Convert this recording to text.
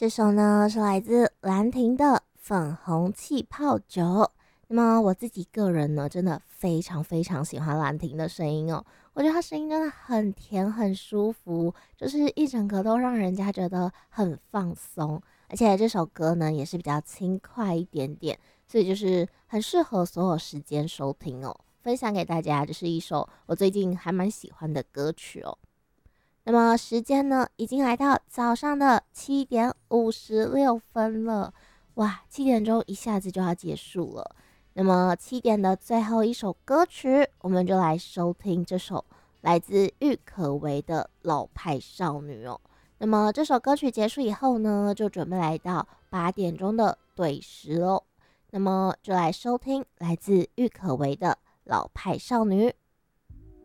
这首呢是来自兰亭的《粉红气泡酒》。那么我自己个人呢，真的非常非常喜欢兰亭的声音哦。我觉得他声音真的很甜，很舒服，就是一整个都让人家觉得很放松。而且这首歌呢也是比较轻快一点点，所以就是很适合所有时间收听哦。分享给大家，这是一首我最近还蛮喜欢的歌曲哦。那么时间呢，已经来到早上的7:56了，哇，7点钟一下子就要结束了。那么7点的最后一首歌曲，我们就来收听这首来自郁可唯的《老派少女》哦。那么这首歌曲结束以后呢，就准备来到8点钟的对时喽。那么就来收听来自郁可唯的《老派少女》。